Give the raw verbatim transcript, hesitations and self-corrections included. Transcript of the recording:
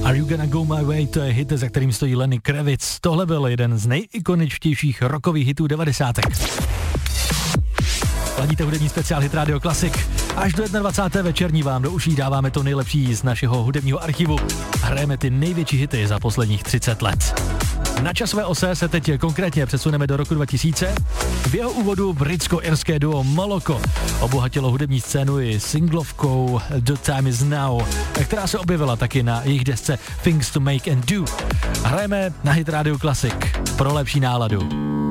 Are You Gonna Go My Way, to je hit, za kterým stojí Lenny Kravitz. Tohle byl jeden z nejikoničtějších rockových hitů devadesátek. Ladíte hudební speciál Hit Radio Classic. Až do dvacáté první večerní vám do uší dáváme to nejlepší z našeho hudebního archivu. Hrajeme ty největší hity za posledních třicet let. Na časové ose se teď konkrétně přesuneme do roku dva tisíce. V jeho úvodu britsko-irské duo Moloko obohatilo hudební scénu i singlovkou The Time Is Now, která se objevila taky na jejich desce Things to Make and Do. Hrajeme na Hit Radio Classic pro lepší náladu.